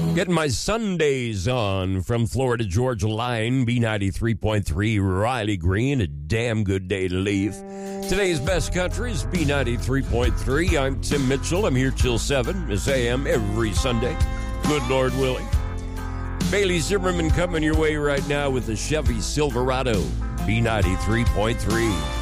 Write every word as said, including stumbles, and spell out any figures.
Getting my Sundays on from Florida Georgia Line, B ninety-three point three, Riley Green. A damn good day to leave. Today's best country is B ninety-three point three. I'm Tim Mitchell. I'm here till seven, Miss A M, every Sunday. Good Lord willing. Bailey Zimmerman coming your way right now with the Chevy Silverado, B ninety-three point three.